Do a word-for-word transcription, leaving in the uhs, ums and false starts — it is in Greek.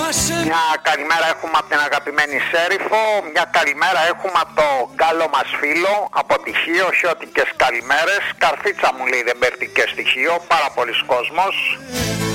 Μια καλημέρα έχουμε από την αγαπημένη Σέριφο. Μια καλημέρα έχουμε από το καλό μας φίλο από τη Χίο. Χιώτικες καλημέρες. Καρφίτσα μου λέει δεν παίρνει και στοιχείο. Πάρα πολλοί κόσμος.